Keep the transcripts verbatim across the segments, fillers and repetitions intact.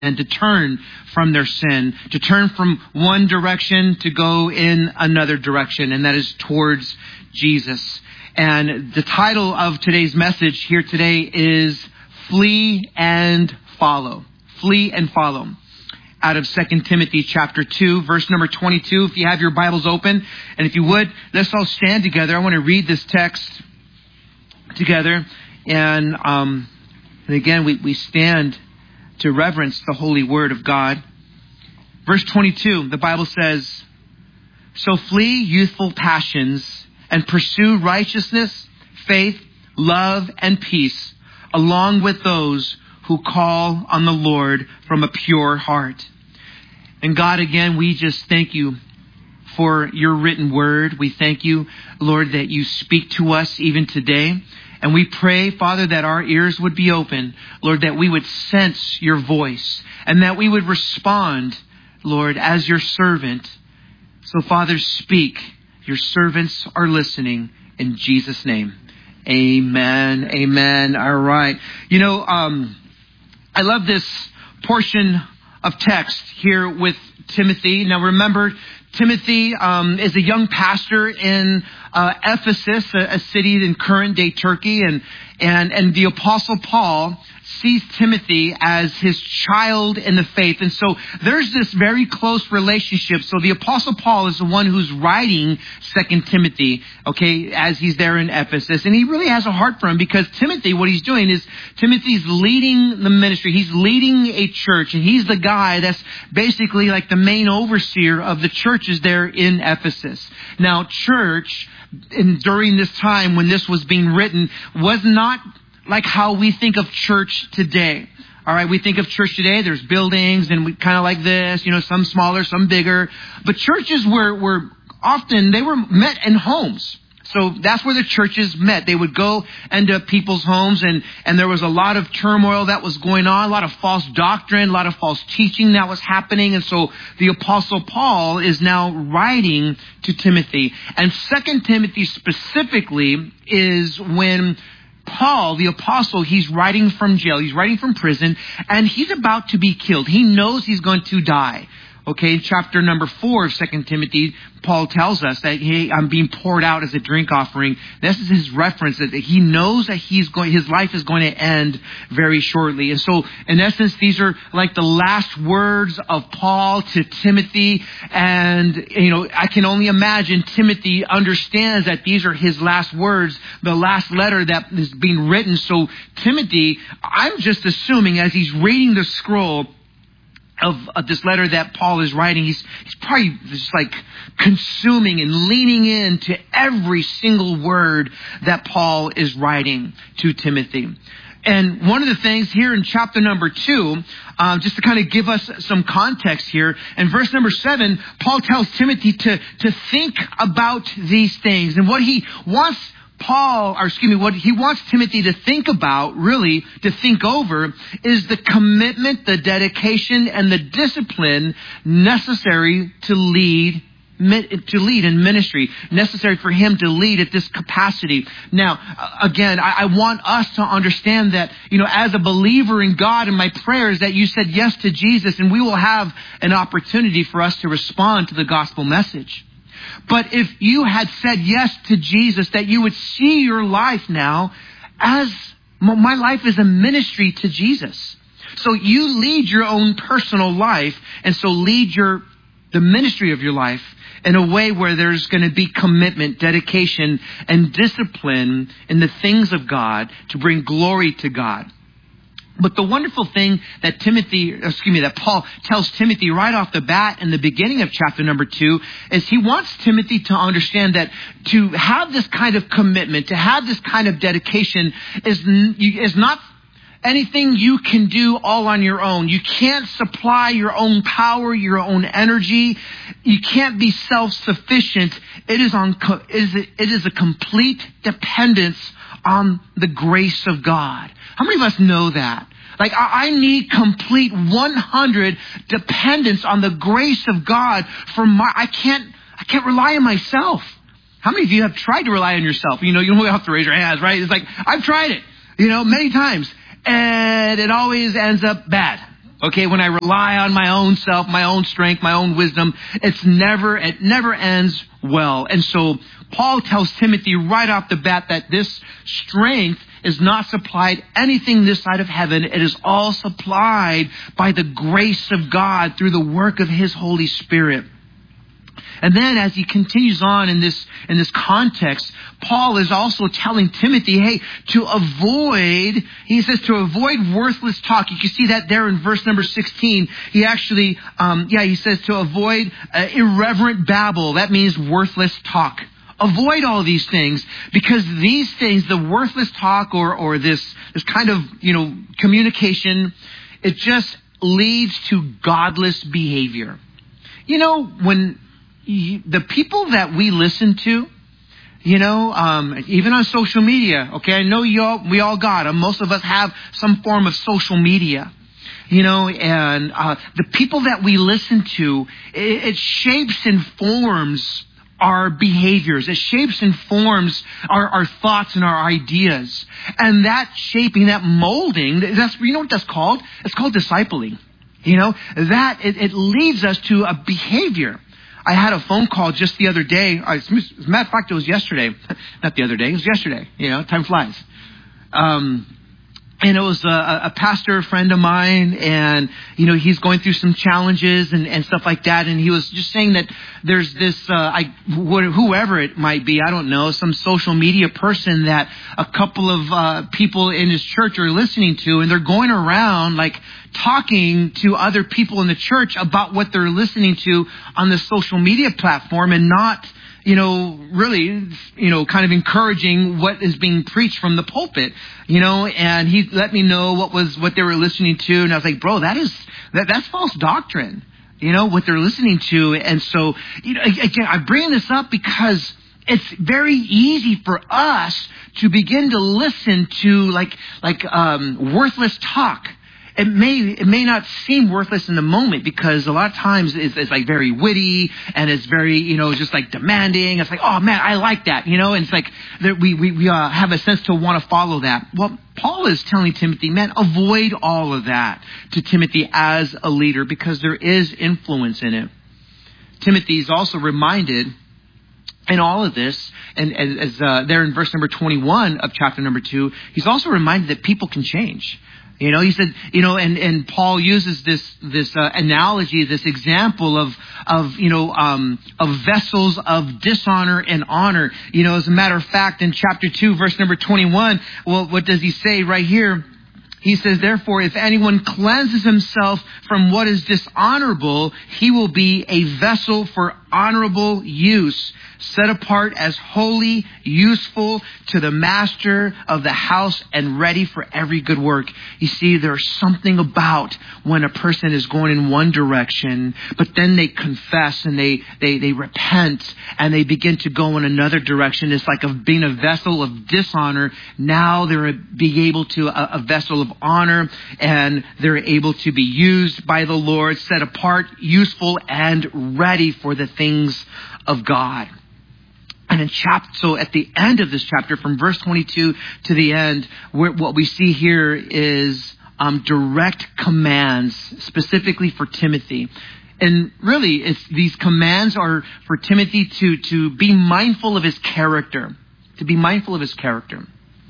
and to turn from their sin, to turn from one direction to go in another direction, and that is towards Jesus. And the title of today's message here today is Flee and Follow. Flee and Follow. Out of Second Timothy chapter two, verse number twenty-two. If you have your Bibles open, and if you would, let's all stand together. I want to read this text together. And, um, and again, we, we stand to reverence the holy word of God. Verse twenty-two, the Bible says, "So flee youthful passions and pursue righteousness, faith, love, and peace, along with those who call on the Lord from a pure heart." And God, again, we just thank you for your written word. We thank you, Lord, that you speak to us even today. And we pray, Father, that our ears would be open, Lord, that we would sense your voice and that we would respond, Lord, as your servant. So, Father, speak. Your servants are listening in Jesus' name. Amen. Amen. All right. You know, um, I love this portion of text here with Timothy. Now, remember, Timothy um, is a young pastor in uh, Ephesus, a, a city in current-day Turkey, and and and the Apostle Paul sees Timothy as his child in the faith, and so there's this very close relationship. So the Apostle Paul is the one who's writing Second Timothy, okay, as he's there in Ephesus, and he really has a heart for him because Timothy, what he's doing is Timothy's leading the ministry. He's leading a church, and he's the guy that's basically like the main overseer of the churches there in Ephesus. Now, church, in, during this time when this was being written, was not like how we think of church today. All right, we think of church today, there's buildings and we kind of like this, you know, some smaller, some bigger. But churches were, were often, they were met in homes. So that's where the churches met. They would go into people's homes, and, and there was a lot of turmoil that was going on, a lot of false doctrine, a lot of false teaching that was happening. And so the Apostle Paul is now writing to Timothy. And Second Timothy specifically is when Paul, the apostle, he's writing from jail. He's writing from prison, and he's about to be killed. He knows he's going to die. Okay, chapter number four of Second Timothy, Paul tells us that, hey, I'm being poured out as a drink offering. This is his reference that he knows that he's going, his life is going to end very shortly. And so, in essence, these are like the last words of Paul to Timothy. And, you know, I can only imagine Timothy understands that these are his last words, the last letter that is being written. So, Timothy, I'm just assuming as he's reading the scroll Of, of this letter that Paul is writing, he's, he's probably just like consuming and leaning into every single word that Paul is writing to Timothy. And one of the things here in chapter number two, um, just to kind of give us some context here, in verse number seven, Paul tells Timothy to, to think about these things. And what he wants Paul, or excuse me, what he wants Timothy to think about, really, to think over, is the commitment, the dedication, and the discipline necessary to lead to lead in ministry, necessary for him to lead at this capacity. Now, again, I, I want us to understand that, you know, as a believer in God, and my prayer is that you said yes to Jesus, and we will have an opportunity for us to respond to the gospel message. But if you had said yes to Jesus, that you would see your life now as, my life is a ministry to Jesus. So you lead your own personal life, and so lead your the ministry of your life in a way where there's going to be commitment, dedication, and discipline in the things of God to bring glory to God. But the wonderful thing that Timothy, excuse me, that Paul tells Timothy right off the bat in the beginning of chapter number two is he wants Timothy to understand that to have this kind of commitment, to have this kind of dedication is, is not anything you can do all on your own. You can't supply your own power, your own energy. You can't be self-sufficient. It is on, it is a complete dependence on the grace of God. How many of us know that? Like, I need complete one hundred dependence on the grace of God for my, I can't, I can't rely on myself. How many of you have tried to rely on yourself? You know, you don't have to raise your hands, right? It's like, I've tried it, you know, many times, and it always ends up bad. Okay, when I rely on my own self, my own strength, my own wisdom, it's never, it never ends well. And so Paul tells Timothy right off the bat that this strength is not supplied anything this side of heaven. It is all supplied by the grace of God through the work of His Holy Spirit. And then as he continues on in this, in this context, Paul is also telling Timothy, hey, to avoid, he says to avoid worthless talk. You can see that there in verse number sixteen. He actually, um, yeah, he says to avoid uh, irreverent babble. That means worthless talk. Avoid all these things, because these things, the worthless talk or, or this, this kind of, you know, communication, it just leads to godless behavior. You know, when the people that we listen to, you know, um, even on social media, okay, I know you all, we all got them. Most of us have some form of social media, you know, and uh, the people that we listen to, it, it shapes and forms our behaviors. It shapes and forms our, our thoughts and our ideas. And that shaping, that molding, that's, you know what that's called? It's called discipling. You know, that, it, it leads us to a behavior. I had a phone call just the other day. As a matter of fact, it was yesterday. Not the other day. It was yesterday. You know, time flies. Um, and it was a, a pastor friend of mine, and, you know, he's going through some challenges and, and stuff like that. And he was just saying that there's this, uh, I, whoever it might be, I don't know, some social media person that a couple of uh, people in his church are listening to, and they're going around like talking to other people in the church about what they're listening to on the social media platform, and not, you know, really, you know, kind of encouraging what is being preached from the pulpit, you know. And he let me know what was what they were listening to, and I was like, bro, that is that that's false doctrine, you know, what they're listening to. And so, you know, again, I bring this up because it's very easy for us to begin to listen to like like um, worthless talk. It may it may not seem worthless in the moment, because a lot of times it's, it's like very witty, and it's very, you know, just like demanding. It's like, oh man, I like that, you know, and it's like that we we, we uh, have a sense to want to follow that. Well, Paul is telling Timothy, man, avoid all of that to Timothy as a leader, because there is influence in it. Timothy is also reminded in all of this, and, and as uh, there in verse number twenty-one of chapter number two, he's also reminded that people can change. You know, he said, you know, and, and Paul uses this, this, uh, analogy, this example of, of, you know, um, of vessels of dishonor and honor. You know, as a matter of fact, in chapter two, verse number twenty-one, well, what does he say right here? He says, therefore, if anyone cleanses himself from what is dishonorable, he will be a vessel for honorable use, set apart as holy, useful to the master of the house, and ready for every good work. You see, there's something about when a person is going in one direction, but then they confess and they, they, they repent and they begin to go in another direction. It's like of being a vessel of dishonor. Now they're being able to a, a vessel of honor, and they're able to be used by the Lord, set apart, useful, and ready for the things of God. And in chapter, so at the end of this chapter, from verse twenty-two to the end, where, what we see here is um, direct commands specifically for Timothy. And really, it's, these commands are for Timothy to, to be mindful of his character, to be mindful of his character.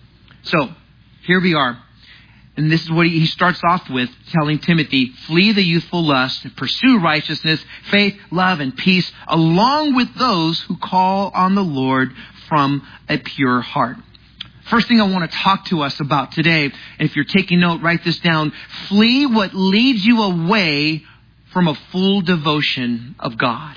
So here we are. And this is what he starts off with, telling Timothy, flee the youthful lust, pursue righteousness, faith, love, and peace, along with those who call on the Lord from a pure heart. First thing I want to talk to us about today, and if you're taking note, write this down. Flee what leads you away from a full devotion of God.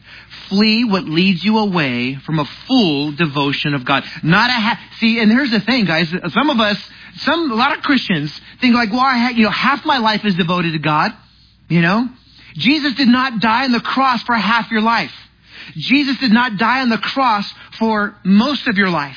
Flee what leads you away from a full devotion of God. Not a ha- see, and here's the thing, guys. Some of us, some a lot of Christians think like, well, I ha- you know, half my life is devoted to God. You know, Jesus did not die on the cross for half your life. Jesus did not die on the cross for most of your life.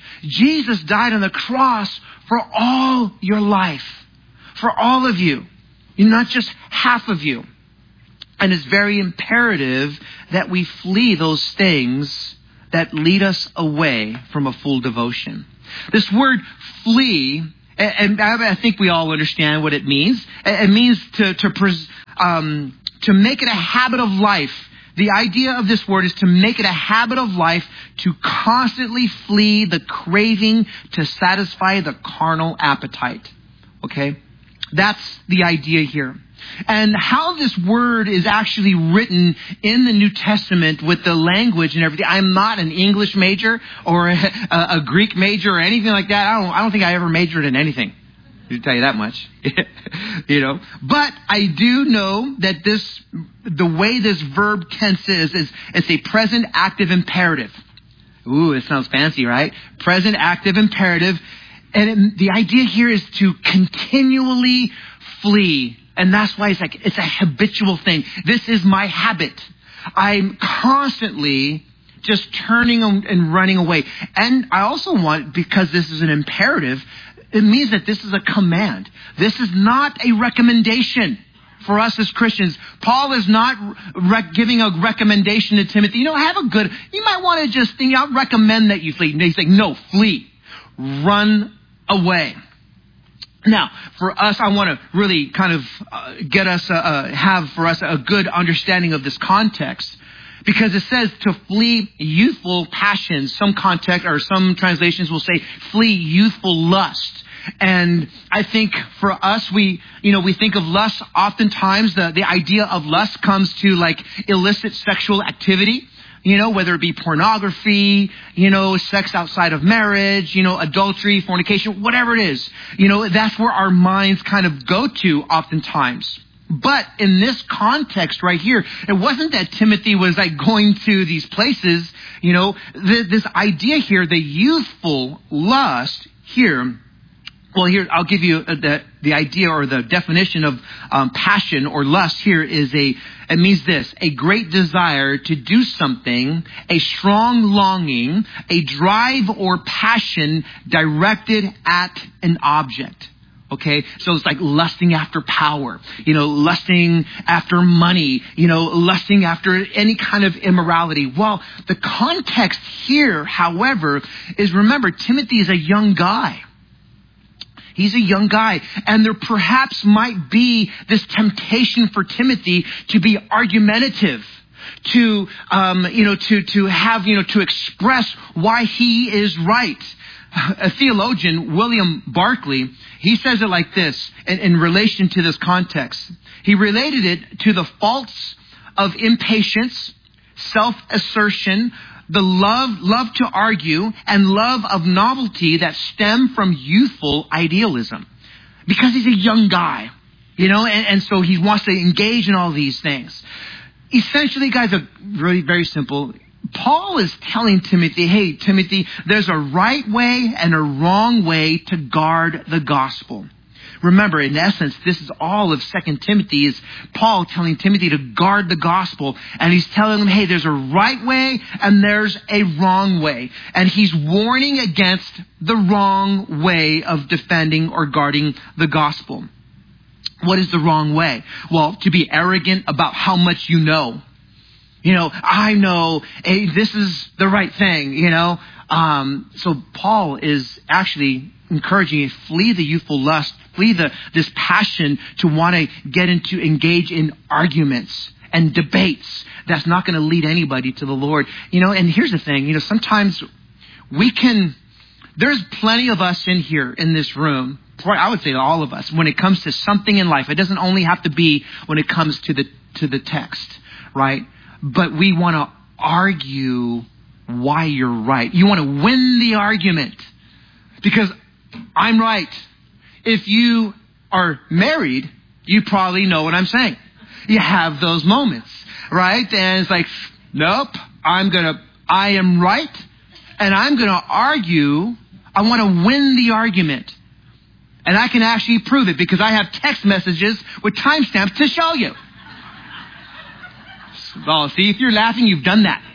Jesus died on the cross for all your life, for all of you, not just half of you. And it's very imperative that we flee those things that lead us away from a full devotion. This word flee And I think we all understand what it means. It means to to pres- um, to make it a habit of life. The idea of this word is to make it a habit of life to constantly flee the craving to satisfy the carnal appetite. Okay? That's the idea here. And how this word is actually written in the New Testament with the language and everything. I'm not an English major or a, a Greek major or anything like that. I don't, I don't think I ever majored in anything. To tell you that much, you know, but I do know that this, the way this verb tense is, is it's a present active imperative. Ooh, it sounds fancy, right? Present active imperative. And it, the idea here is to continually flee. And that's why it's like, it's a habitual thing. This is my habit. I'm constantly just turning and running away. And I also want, because this is an imperative, it means that this is a command. This is not a recommendation for us as Christians. Paul is not rec- giving a recommendation to Timothy. You know, have a good, you might want to just think, I'll recommend that you flee. And he's like, no, flee. Run away. Now, for us, I want to really kind of uh, get us, uh, uh, have for us a good understanding of this context. Because it says to flee youthful passions. Some context or some translations will say flee youthful lust. And I think for us, we, you know, we think of lust oftentimes, the, the idea of lust comes to like illicit sexual activity. You know, whether it be pornography, you know, sex outside of marriage, you know, adultery, fornication, whatever it is. You know, that's where our minds kind of go to oftentimes. But in this context right here, it wasn't that Timothy was like going to these places, you know, th- this idea here, the youthful lust here. Well, here, I'll give you the, the idea or the definition of um, passion or lust here is a, it means this, a great desire to do something, a strong longing, a drive or passion directed at an object. Okay, so it's like lusting after power, you know, lusting after money, you know, lusting after any kind of immorality. Well, the context here, however, is remember, Timothy is a young guy. He's a young guy, and there perhaps might be this temptation for Timothy to be argumentative, to, um, you know, to, to have, you know, to express why he is right. A theologian, William Barclay, he says it like this in, in relation to this context. He related it to the faults of impatience, self-assertion, the love, love to argue, and love of novelty that stem from youthful idealism. Because he's a young guy, you know, and, and so he wants to engage in all these things. Essentially, guys, are really very simple. Paul is telling Timothy, hey, Timothy, there's a right way and a wrong way to guard the gospel. Remember, in essence, this is all of Second Timothy is Paul telling Timothy to guard the gospel. And he's telling him, hey, there's a right way and there's a wrong way. And he's warning against the wrong way of defending or guarding the gospel. What is the wrong way? Well, to be arrogant about how much you know. You know, I know, hey, this is the right thing, you know. Um, so Paul is actually encouraging you, flee the youthful lust, flee the this passion to want to get into, engage in arguments and debates. That's not going to lead anybody to the Lord. You know, and here's the thing, you know, sometimes we can, there's plenty of us in here in this room, I would say all of us, when it comes to something in life. It doesn't only have to be when it comes to the to the text, right? But we want to argue why you're right. You want to win the argument because I'm right. If you are married, you probably know what I'm saying. You have those moments, right? And it's like, nope, I'm going to, I am right. And I'm going to argue. I want to win the argument. And I can actually prove it because I have text messages with timestamps to show you. Well, see, if you're laughing, you've done that.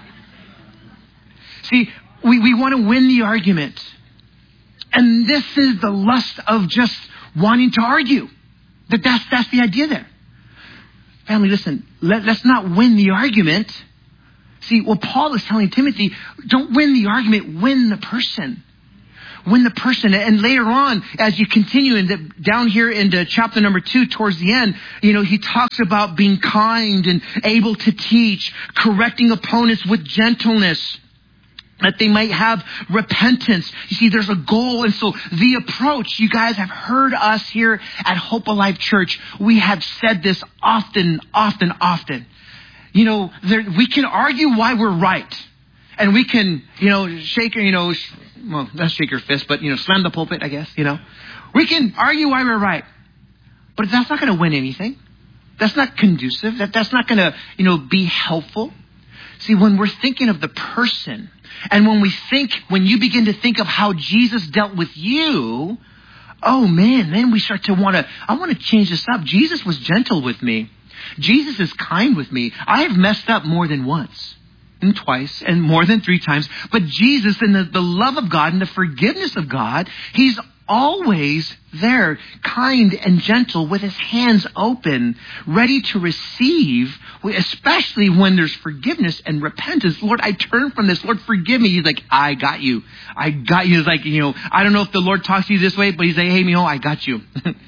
See, we, we want to win the argument. And this is the lust of just wanting to argue. That that's, that's the idea there. Family, listen, let, let's not win the argument. See, what Paul is telling Timothy, don't win the argument, win the person. win the person. And later on, as you continue in the, down here into chapter number two, towards the end, you know, he talks about being kind and able to teach, correcting opponents with gentleness, that they might have repentance. You see, there's a goal. And so the approach, you guys have heard us here at Hope Alive Church. We have said this often, often, often. You know, there, we can argue why we're right. And we can, you know, shake, you know, sh- well, not shake your fist, but, you know, slam the pulpit, I guess, you know. We can argue why we're right. But that's not going to win anything. That's not conducive. That, that's not going to, you know, be helpful. See, when we're thinking of the person, and when we think, when you begin to think of how Jesus dealt with you, oh man, then we start to want to, I want to change this up. Jesus was gentle with me. Jesus is kind with me. I have messed up more than once and twice and more than three times. But Jesus, in the, the love of God and the forgiveness of God, he's always there, kind and gentle, with his hands open, ready to receive, especially when there's forgiveness and repentance. Lord, I turn from this. Lord, forgive me. He's like, I got you. I got you. It's like, you know, I don't know if the Lord talks to you this way, but he's like, hey, Mijo, I got you.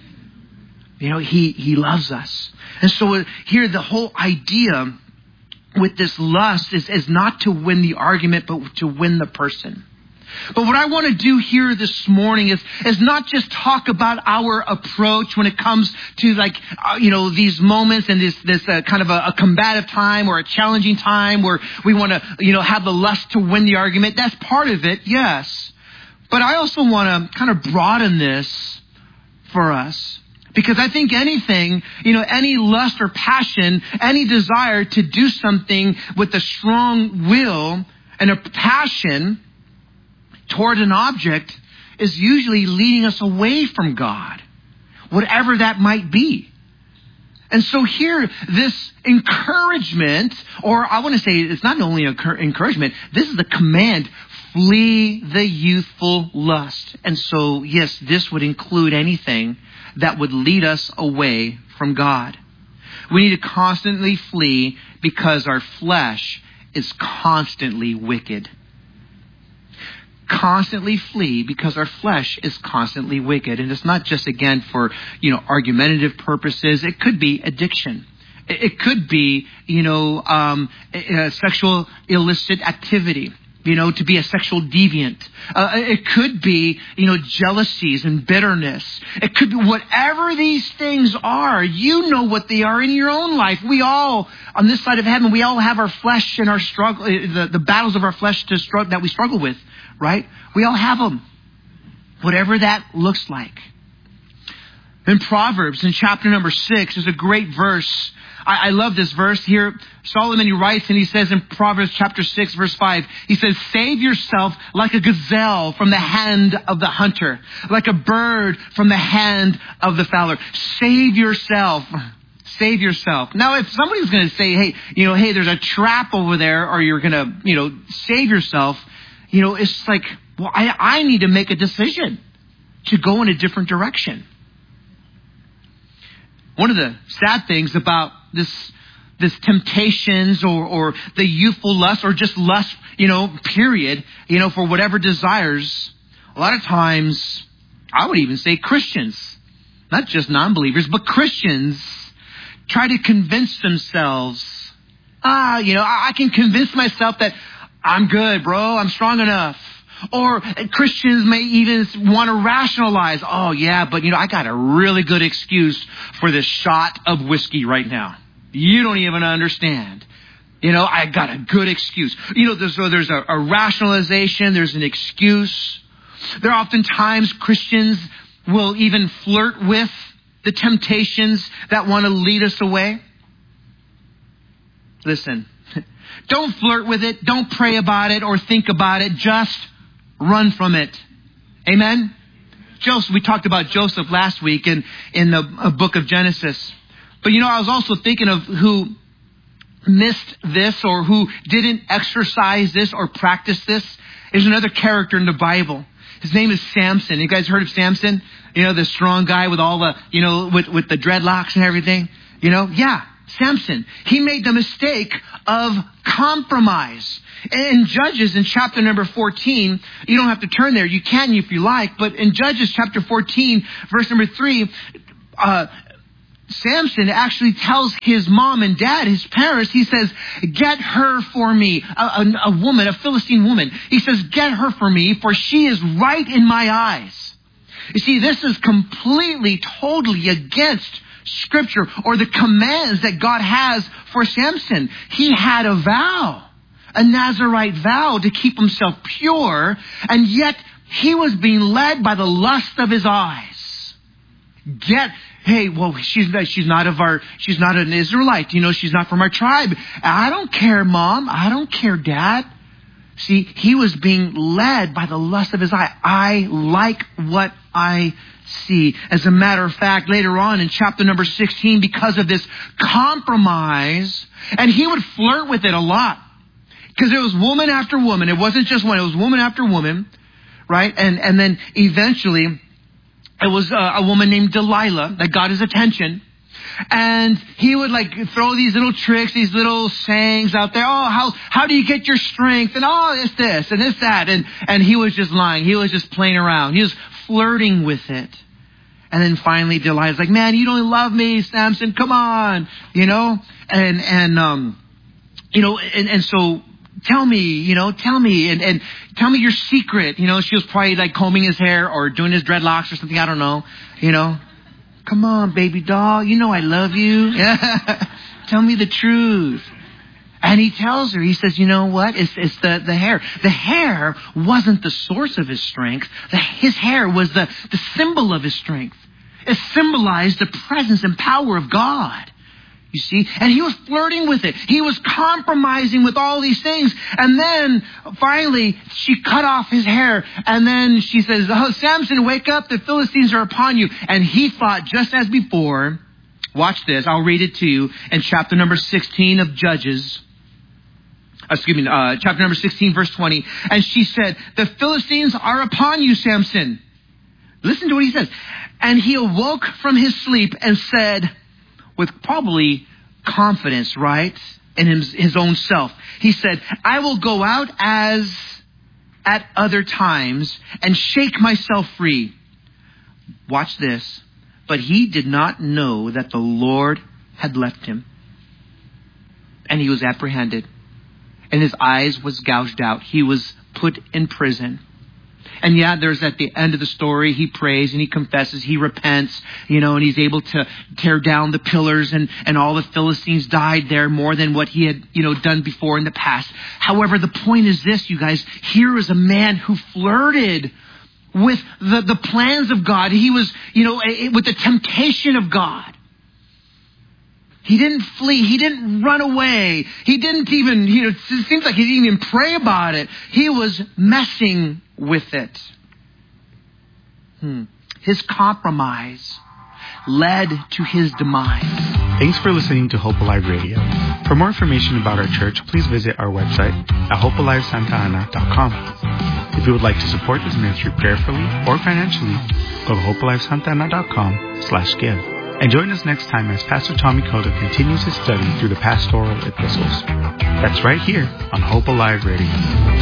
You know, he, he loves us. And so here, the whole idea with this lust is, is not to win the argument, but to win the person. But what I want to do here this morning is, is not just talk about our approach when it comes to, like, uh, you know, these moments and this, this uh, kind of a, a combative time or a challenging time where we want to, you know, have the lust to win the argument. That's part of it, yes. But I also want to kind of broaden this for us. Because I think anything, you know, any lust or passion, any desire to do something with a strong will and a passion toward an object is usually leading us away from God, whatever that might be. And so here, this encouragement, or I want to say it's not only an encouragement, this is the command: flee the youthful lust. And so, yes, this would include anything that would lead us away from God. We need to constantly flee because our flesh is constantly wicked. Constantly flee because our flesh is constantly wicked. And it's not just, again, for, you know, argumentative purposes. It could be addiction. It could be, you know, um, a sexual illicit activity. You know, to be a sexual deviant. Uh, it could be, you know, jealousies and bitterness. It could be whatever these things are. You know what they are in your own life. We all, on this side of heaven, we all have our flesh and our struggle, the, the battles of our flesh to struggle, that we struggle with, right? We all have them. Whatever that looks like. In Proverbs, in chapter number six, there's a great verse. I, I love this verse here. Solomon, he writes and he says in Proverbs chapter six, verse five, he says, save yourself like a gazelle from the hand of the hunter, like a bird from the hand of the fowler. Save yourself. Save yourself. Now, if somebody's going to say, hey, you know, hey, there's a trap over there, or you're going to, you know, save yourself, you know, it's like, well, I, I need to make a decision to go in a different direction. One of the sad things about this, this temptations or, or the youthful lust, or just lust, you know, period, you know, for whatever desires, a lot of times, I would even say Christians, not just non-believers, but Christians try to convince themselves, ah, you know, I, I can convince myself that I'm good, bro, I'm strong enough. Or Christians may even want to rationalize, oh yeah, but you know, I got a really good excuse for this shot of whiskey right now. You don't even understand. You know, I got a good excuse. You know, there's, so there's a, a rationalization, there's an excuse. There are oftentimes Christians will even flirt with the temptations that want to lead us away. Listen, don't flirt with it. Don't pray about it or think about it. Just run from it. Amen? Joseph, we talked about Joseph last week in, in the uh, book of Genesis. But you know, I was also thinking of who missed this or who didn't exercise this or practice this. There's another character in the Bible. His name is Samson. You guys heard of Samson? You know, the strong guy with all the, you know, with, with the dreadlocks and everything. You know, yeah, Samson. He made the mistake of compromise. In Judges, in chapter number fourteen, you don't have to turn there. You can if you like. But in Judges chapter fourteen, verse number three, uh, Samson actually tells his mom and dad, his parents, he says, get her for me, a, a, a woman, a Philistine woman. He says, get her for me, for she is right in my eyes. You see, this is completely, totally against Scripture or the commands that God has for Samson. He had a vow. A Nazirite vow to keep himself pure, and yet he was being led by the lust of his eyes. Get, hey, well, she's she's not of our, she's not an Israelite. You know, she's not from our tribe. I don't care, Mom. I don't care, Dad. See, he was being led by the lust of his eye. I like what I see. As a matter of fact, later on in chapter number sixteen, because of this compromise, and he would flirt with it a lot. Because it was woman after woman. It wasn't just one. It was woman after woman, right? And and then eventually, it was a, a woman named Delilah that got his attention. And he would like throw these little tricks, these little sayings out there. Oh, how how do you get your strength? And oh, it's this and it's that. And and he was just lying. He was just playing around. He was flirting with it. And then finally, Delilah's like, man, you don't love me, Samson. Come on, you know. And and um, you know, and and so. Tell me, you know, tell me, and, and tell me your secret. You know, she was probably like combing his hair or doing his dreadlocks or something. I don't know. You know, come on, baby doll. You know I love you. Yeah. Tell me the truth. And he tells her, he says, you know what? It's, it's the, the hair. The hair wasn't the source of his strength. The, his hair was the, the symbol of his strength. It symbolized the presence and power of God. You see, and he was flirting with it. He was compromising with all these things. And then finally, she cut off his hair. And then she says, oh, Samson, wake up. The Philistines are upon you. And he thought, just as before, watch this. I'll read it to you in chapter number sixteen of Judges. Excuse me, uh, chapter number sixteen, verse twenty. And she said, the Philistines are upon you, Samson. Listen to what he says. And he awoke from his sleep and said, with probably confidence, right, in his, his own self. He said, I will go out as at other times and shake myself free. Watch this. But he did not know that the Lord had left him. And he was apprehended. And his eyes was gouged out. He was put in prison. And yeah, there's at the end of the story, he prays and he confesses, he repents, you know, and he's able to tear down the pillars, and, and all the Philistines died there more than what he had, you know, done before in the past. However, the point is this, you guys, here is a man who flirted with the, the plans of God. He was, you know, with the temptation of God. He didn't flee. He didn't run away. He didn't even, you know, it seems like he didn't even pray about it. He was messing with it. Hmm. His compromise led to his demise. Thanks for listening to Hope Alive Radio. For more information about our church, please visit our website at hope alive santa ana dot com. If you would like to support this ministry prayerfully or financially, go to hope alive santa ana dot com slash give. And join us next time as Pastor Tommy Coda continues his study through the pastoral epistles. That's right here on Hope Alive Radio.